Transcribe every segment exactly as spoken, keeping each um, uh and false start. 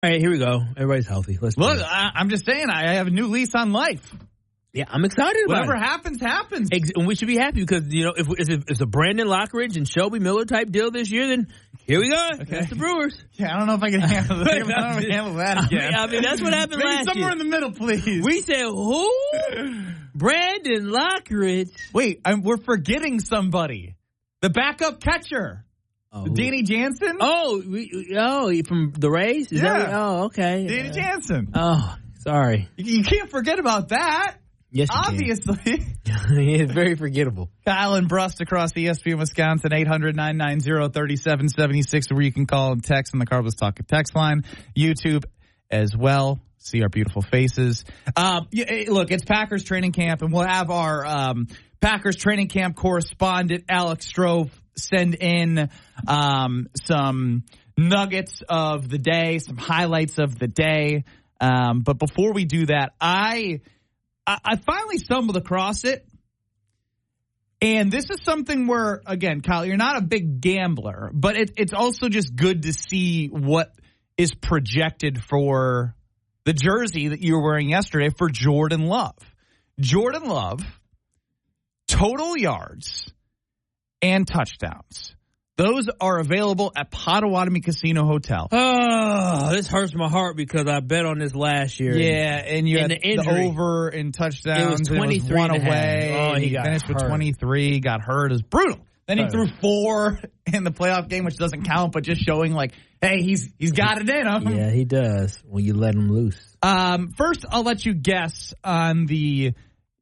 All right, here we go. Everybody's healthy. Let's Look, I, I'm just saying, I have a new lease on life. Yeah, I'm excited about Whatever it. happens, happens. Ex- and we should be happy because, you know, if, if it's a Brandon Lockridge and Shelby Miller type deal this year, then here we go. Okay. That's the Brewers. Yeah, I don't know if I can handle that. I don't know if I can handle that again. I mean, I mean that's what happened Maybe last somewhere year. in the middle, please. We said, who? Brandon Lockridge. Wait, I'm, we're forgetting somebody. The backup catcher. Oh. Danny Jansen? Oh, we, oh, from the Rays? Is Yeah. that what, oh, okay. Danny uh, Jansen. Oh, sorry. You, you can't forget about that. Yes, you Obviously. It's very forgettable. Kyle and Brust across E S P N Wisconsin, eight hundred, nine nine zero, three seven seven six, where you can call and text on the Carlos Talk text line. YouTube as well. See our beautiful faces. Uh, yeah, look, it's Packers training camp, and we'll have our um, Packers training camp correspondent, Alex Strove, send in um, some nuggets of the day, some highlights of the day. Um, but before we do that, I... I finally stumbled across it, and this is something where, again, Kyle, you're not a big gambler, but it, it's also just good to see what is projected for the jersey that you were wearing yesterday for Jordan Love. Jordan Love, total yards and touchdowns. Those are available at Potawatomi Casino Hotel. Oh, this hurts my heart because I bet on this last year. Yeah, and you and had the, the over in touchdowns. It was twenty-three one and a half. away. Oh, he he got finished hurt. with twenty-three, got hurt. It was brutal. Then he threw four in the playoff game, which doesn't count, but just showing like, hey, he's he's got it in him. Yeah, he does when you let him loose. Um, first, I'll let you guess on the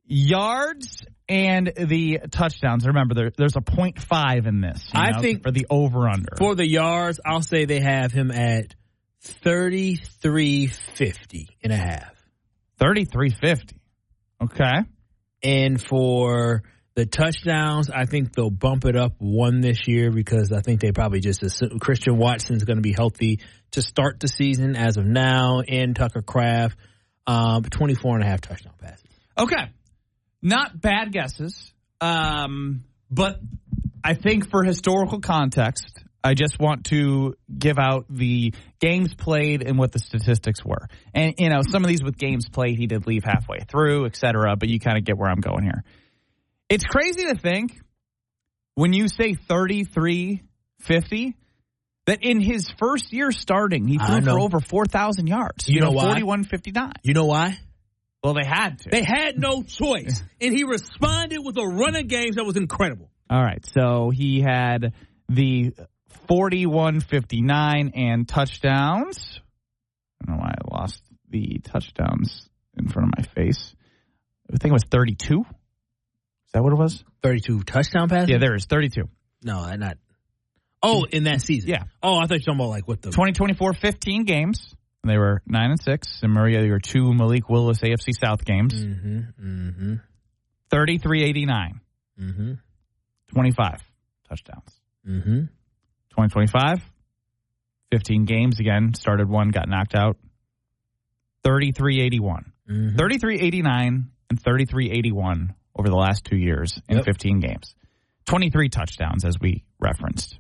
yards and the touchdowns. Remember, there, there's a point five in this. You I know, think for the over-under. For the yards, I'll say they have him at thirty-three fifty and a half. thirty-three fifty. Okay. And for the touchdowns, I think they'll bump it up one this year because I think they probably just assume Christian Watson's going to be healthy to start the season as of now, and Tucker Kraft, um, twenty-four and a half touchdown passes. Okay. Not bad guesses, um, but I think for historical context, I just want to give out the games played and what the statistics were. And, you know, some of these with games played, he did leave halfway through, et cetera, but you kind of get where I'm going here. It's crazy to think when you say thirty-three fifty that in his first year starting, he threw for over four thousand yards. You, you know, know why? forty-one fifty-nine. You know why? Well, they had to. They had no choice. And he responded with a run of games that was incredible. All right. So he had the forty-one fifty-nine and touchdowns. I don't know why I lost the touchdowns in front of my face. I think it was thirty-two. Is that what it was? thirty-two touchdown passes? Yeah, there is thirty-two. No, not. Oh, in that season. Yeah. Oh, I thought you were talking about like what the. twenty twenty-four, fifteen games. They were nine and six. And Maria, there were two Malik Willis A F C South games. Mm-hmm. Mm-hmm. thirty-three eighty-nine. Mm-hmm. twenty-five touchdowns. Mm-hmm. twenty twenty-five, fifteen games again. Started one, got knocked out. thirty-three eighty-one. Mm-hmm. thirty-three eighty-nine and thirty-three eighty-one over the last two years in yep. fifteen games. twenty-three touchdowns, as we referenced.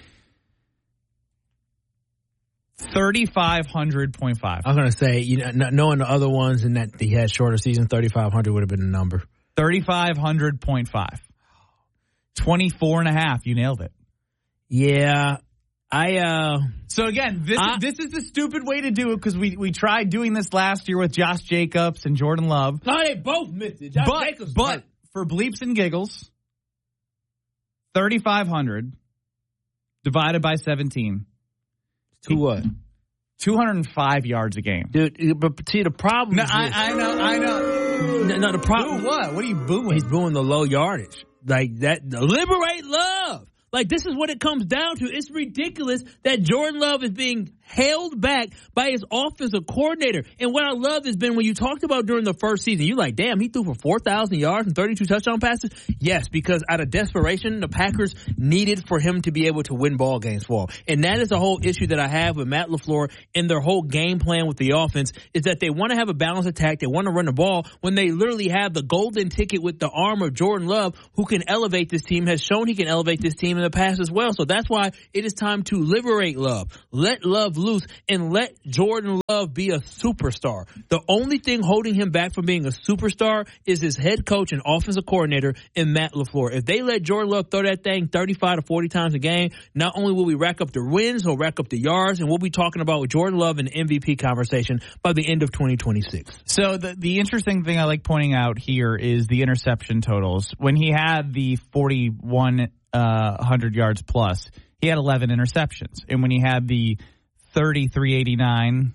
thirty-five hundred point five. I was going to say, you know, knowing the other ones and that he had shorter season, thirty-five hundred would have been the number. thirty-five hundred point five. twenty-four and a half. You nailed it. Yeah. I, uh. So again, this, I, this is the stupid way to do it because we, we tried doing this last year with Josh Jacobs and Jordan Love. No, they both missed it. Josh but, Jacobs but hurt. For bleeps and giggles, thirty-five hundred divided by seventeen. To what? two hundred five yards a game. Dude, but see, the problem no, is I, this. I know, I know. No, no the problem. Boo what? What are you booing? He's booing the low yardage. Like, that, liberate Love. Like, this is what it comes down to. It's ridiculous that Jordan Love is being held back by his offensive coordinator. And what I love has been when you talked about during the first season, you're like, damn, he threw for four thousand yards and thirty-two touchdown passes? Yes, because out of desperation, the Packers needed for him to be able to win ball games for him. And that is the whole issue that I have with Matt LaFleur and their whole game plan with the offense is that they want to have a balanced attack. They want to run the ball when they literally have the golden ticket with the arm of Jordan Love, who can elevate this team, has shown he can elevate this team in the past as well. So that's why it is time to liberate Love. Let Love loose and let Jordan Love be a superstar. The only thing holding him back from being a superstar is his head coach and offensive coordinator in Matt LaFleur. If they let Jordan Love throw that thing thirty-five to forty times a game, not only will we rack up the wins, we'll rack up the yards, and we'll be talking about Jordan Love in the M V P conversation by the end of twenty twenty-six. So the the interesting thing I like pointing out here is the interception totals. When he had the forty-one uh, hundred yards plus, he had eleven interceptions. And when he had the thirty-three eighty-nine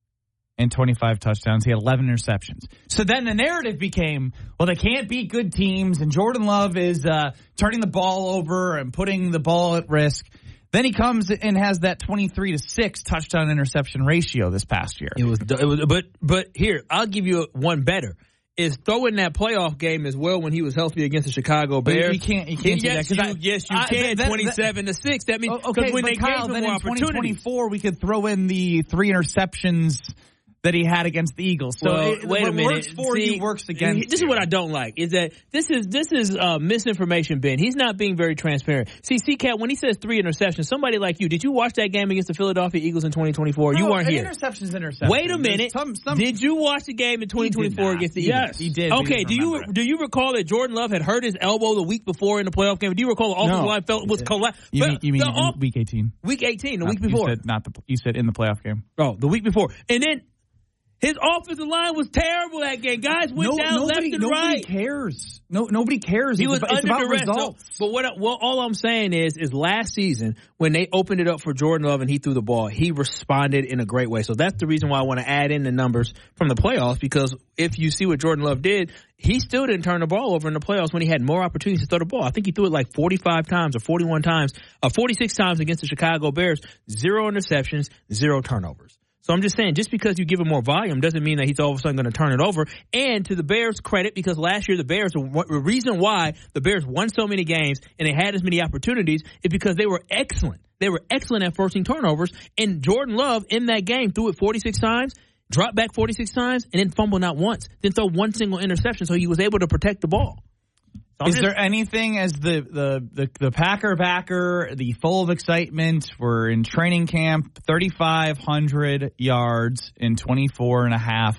and twenty-five touchdowns, he had eleven interceptions. So then the narrative became, well, they can't beat good teams, and Jordan Love is uh, turning the ball over and putting the ball at risk. Then he comes and has that twenty-three to six touchdown interception ratio this past year. It was, it was, but but here, I'll give you one better. Is throwing that playoff game as well when he was healthy against the Chicago Bears. You can't, you can't yes, do that. You, I, yes, you I, can. that, twenty-seven to six. That means okay, when but they Kyle, gave him then more in twenty twenty-four, we could throw in the three interceptions that he had against the Eagles. So well, it, wait what a minute. works for See, you works against. This you. is what I don't like. Is that this is this is uh, misinformation, Ben. He's not being very transparent. See, C-Cat, when he says three interceptions, somebody like you, did you watch that game against the Philadelphia Eagles in twenty twenty-four? No, you weren't an here. Interception's interception. Wait a minute. Some, some, did you watch the game in twenty twenty-four against the Eagles? Yes, he did. Okay. Do you it. do you recall that Jordan Love had hurt his elbow the week before in the playoff game? Do you recall the offensive no. line felt was collapsed? You mean, you mean off- week eighteen? Week eighteen, the Not, week before. You said not the. You said in the playoff game. Oh, the week before, and then. His offensive line was terrible that game. Guys went no, down nobody, left and nobody right. cares. No, nobody cares. He it's was about, under it's about duress. results. So, but what, well, all I'm saying is, is last season when they opened it up for Jordan Love and he threw the ball, he responded in a great way. So that's the reason why I want to add in the numbers from the playoffs, because if you see what Jordan Love did, he still didn't turn the ball over in the playoffs when he had more opportunities to throw the ball. I think he threw it like forty-five times or forty-one times, or forty-six times against the Chicago Bears. Zero interceptions, zero turnovers. So I'm just saying, just because you give him more volume doesn't mean that he's all of a sudden going to turn it over. And to the Bears' credit, because last year the Bears, the reason why the Bears won so many games and they had as many opportunities is because they were excellent. They were excellent at forcing turnovers. And Jordan Love in that game threw it forty-six times, dropped back forty-six times, and then fumbled not once. Then throw one single interception, so he was able to protect the ball. So Is just, there anything as the, the, the, the Packer backer, the full of excitement, we're in training camp, thirty-five hundred yards in twenty-four and a half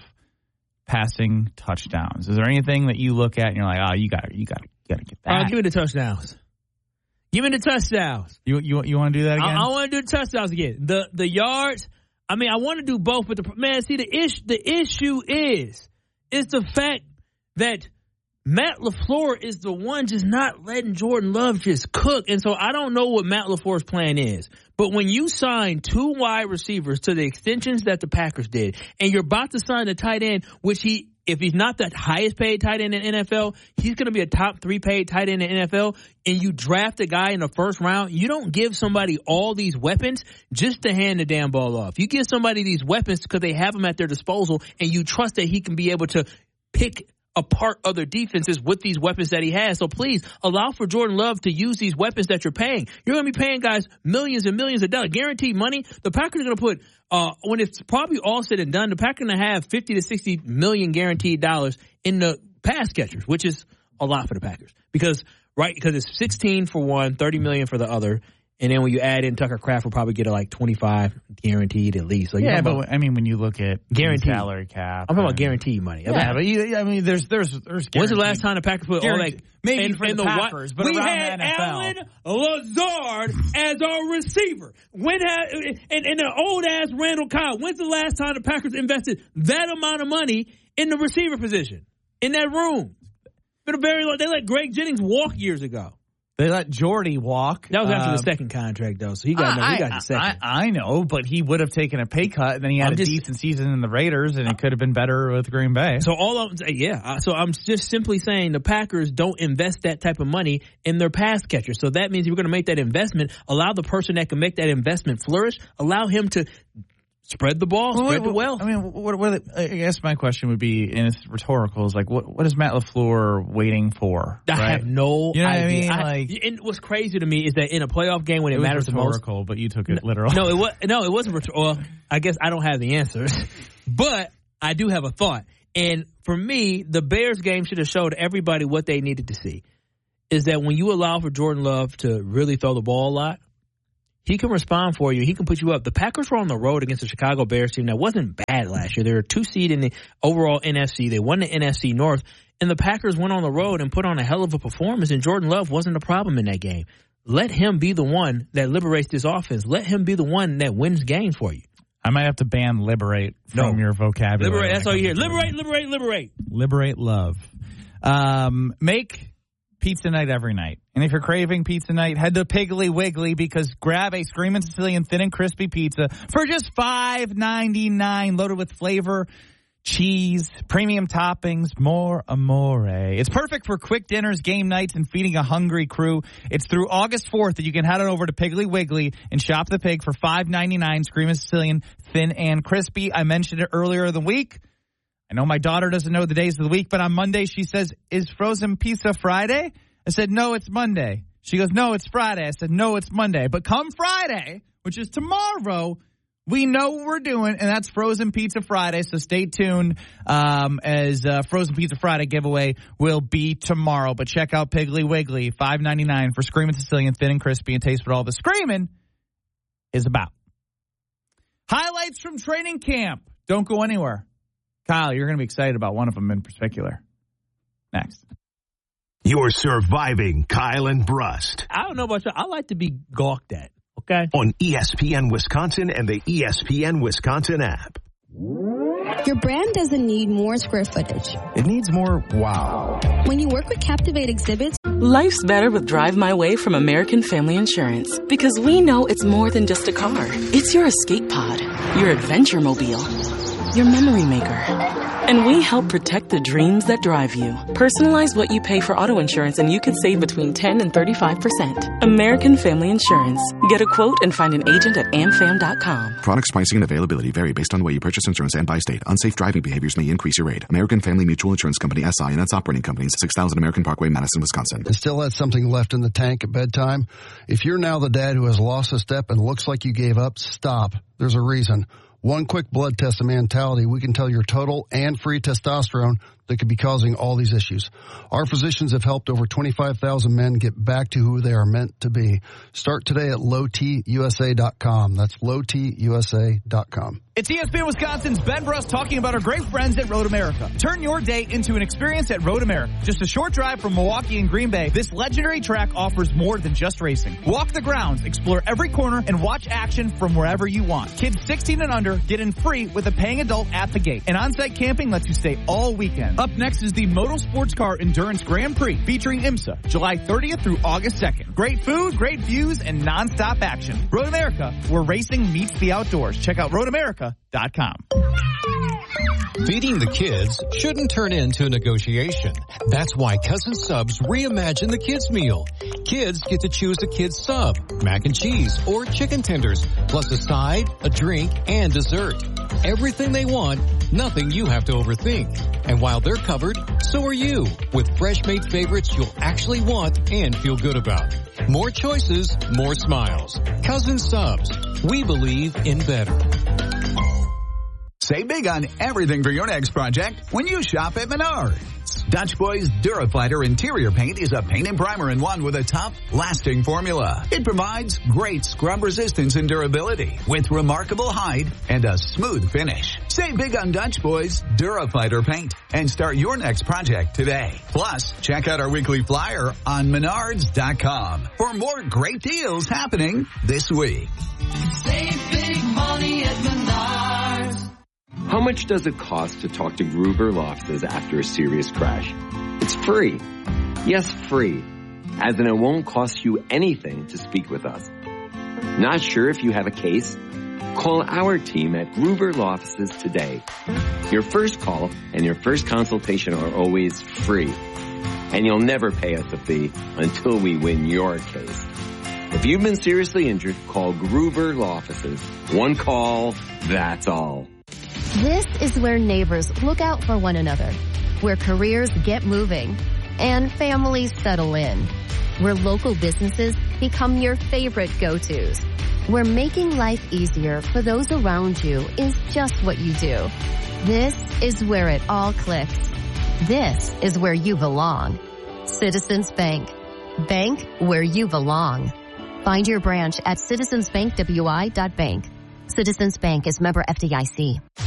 passing touchdowns. Is there anything that you look at and you're like, oh, you got you got you got to get that? Uh, give me the touchdowns. Give me the touchdowns. You you you want to do that again? I, I want to do the touchdowns again. The the yards. I mean, I want to do both, but the man, see the issue. The issue is is the fact that Matt LaFleur is the one just not letting Jordan Love just cook. And so I don't know what Matt LaFleur's plan is. But when you sign two wide receivers to the extensions that the Packers did, and you're about to sign a tight end, which he, if he's not the highest paid tight end in the N F L, he's going to be a top three paid tight end in the N F L, and you draft a guy in the first round, you don't give somebody all these weapons just to hand the damn ball off. You give somebody these weapons because they have them at their disposal, and you trust that he can be able to pick apart other defenses with these weapons that he has. So please allow for Jordan Love to use these weapons that you're paying. You're going to be paying guys millions and millions of dollars, guaranteed money. The Packers are going to put, uh, when it's probably all said and done, the Packers are going to have fifty to sixty million guaranteed dollars in the pass catchers, which is a lot for the Packers because, right, because it's sixteen for one, thirty million for the other. And then when you add in Tucker Kraft, we'll probably get a like twenty-five guaranteed at least. So yeah, but about, I mean, when you look at guaranteed salary cap, I'm talking about guaranteed money. Yeah, I mean, but you, I mean, there's there's there's. When's the last time the Packers put all that? Maybe in, for in the, the Packers, but we around had the N F L. Allen Lazard as our receiver. When had and, and an old ass Randall Cobb? When's the last time the Packers invested that amount of money in the receiver position in that room? Been a very long. They let Greg Jennings walk years ago. They let Jordy walk. That was after um, the second contract, though, so he got, no, he got the second. I, I know, but he would have taken a pay cut, and then he had I'm a just, decent season in the Raiders, and it could have been better with Green Bay. So all I'm yeah, so I'm just simply saying the Packers don't invest that type of money in their pass catchers. So that means if you're going to make that investment, allow the person that can make that investment flourish, allow him to spread the ball, well, spread what, the wealth. I mean, what, what, I guess my question would be, and it's rhetorical, is like, what, what is Matt LaFleur waiting for? I right? have no you know idea. What I mean? I, like, and what's crazy to me is that in a playoff game when it, it matters was the most, rhetorical, but you took it literal. No, it was no, it wasn't rhetorical. Well, I guess I don't have the answers, but I do have a thought. And for me, the Bears game should have showed everybody what they needed to see. Is that when you allow for Jordan Love to really throw the ball a lot, He can respond for you. He can put you up. The Packers were on the road against the Chicago Bears team that wasn't bad last year. They were two seed in the overall N F C. They won the N F C North. And the Packers went on the road and put on a hell of a performance, and Jordan Love wasn't a problem in that game. Let him be the one that liberates this offense. Let him be the one that wins games for you. I might have to ban liberate from no. your vocabulary. Liberate, that's all you hear. Liberate, liberate, liberate. Liberate love. Um, make pizza night every night. And if you're craving pizza night, head to Piggly Wiggly because grab a Screamin' Sicilian thin and crispy pizza for just five ninety-nine, loaded with flavor, cheese, premium toppings, more amore. It's perfect for quick dinners, game nights, and feeding a hungry crew. It's through August fourth that you can head on over to Piggly Wiggly and shop the pig for five ninety-nine, Screamin' Sicilian thin and crispy. I mentioned it earlier in the week. I know my daughter doesn't know the days of the week, but on Monday she says, is frozen pizza Friday? I said, no, it's Monday. She goes, no, it's Friday. I said, no, it's Monday. But come Friday, which is tomorrow, we know what we're doing, and that's Frozen Pizza Friday. So stay tuned um, as uh, Frozen Pizza Friday giveaway will be tomorrow. But check out Piggly Wiggly, five ninety-nine for Screamin' Sicilian thin and crispy, and taste what all the screaming is about. Highlights from training camp. Don't go anywhere. Kyle, you're going to be excited about one of them in particular. Next. You're surviving Kyle and Brust. I don't know about you. I like to be gawked at, okay? On E S P N Wisconsin and the E S P N Wisconsin app. Your brand doesn't need more square footage. It needs more wow. When you work with Captivate Exhibits, life's better with Drive My Way from American Family Insurance. Because we know it's more than just a car. It's your escape pod, your adventure mobile, your memory maker. And we help protect the dreams that drive you. Personalize what you pay for auto insurance and you can save between ten and thirty-five percent. American Family Insurance. Get a quote and find an agent at am fam dot com. Products, pricing, and availability vary based on the way you purchase insurance and by state. Unsafe driving behaviors may increase your rate. American Family Mutual Insurance Company, S I and its operating companies, six thousand American Parkway, Madison, Wisconsin. And still had something left in the tank at bedtime? If you're now the dad who has lost a step and looks like you gave up, stop. There's a reason. One quick blood test of Mentality, we can tell your total and free testosterone that could be causing all these issues. Our physicians have helped over twenty-five thousand men get back to who they are meant to be. Start today at low t u s a dot com. That's low t u s a dot com. It's E S P N Wisconsin's Ben Brust talking about our great friends at Road America. Turn your day into an experience at Road America. Just a short drive from Milwaukee and Green Bay, this legendary track offers more than just racing. Walk the grounds, explore every corner, and watch action from wherever you want. Kids sixteen and under get in free with a paying adult at the gate. And on-site camping lets you stay all weekend. Up next is the Moto Sports Car Endurance Grand Prix featuring IMSA, July thirtieth through August second. Great food, great views, and non-stop action. Road America, where racing meets the outdoors. Check out road america dot com. Feeding the kids shouldn't turn into a negotiation. That's why Cousin Subs reimagined the kids' meal. Kids get to choose a kid's sub, mac and cheese, or chicken tenders, plus a side, a drink, and dessert. Everything they want, nothing you have to overthink. And while they're covered, so are you, with fresh-made favorites you'll actually want and feel good about. More choices, more smiles. Cousin Subs, we believe in better. Save big on everything for your next project when you shop at Menards. Dutch Boys Durafighter Interior Paint is a paint and primer in one with a tough, lasting formula. It provides great scrub resistance and durability with remarkable hide and a smooth finish. Save big on Dutch Boys Durafighter Paint and start your next project today. Plus, check out our weekly flyer on menards dot com for more great deals happening this week. Save big money at Menards. How much does it cost to talk to Gruber Loftus after a serious crash? It's free. Yes, free. As in it won't cost you anything to speak with us. Not sure if you have a case? Call our team at Gruber Loftus today. Your first call and your first consultation are always free. And you'll never pay us a fee until we win your case. If you've been seriously injured, call Gruber Loftus. One call, that's all. This is where neighbors look out for one another, where careers get moving, and families settle in, where local businesses become your favorite go-tos, where making life easier for those around you is just what you do. This is where it all clicks. This is where you belong. Citizens Bank. Bank where you belong. Find your branch at citizens bank w i dot bank. Citizens Bank is member F D I C.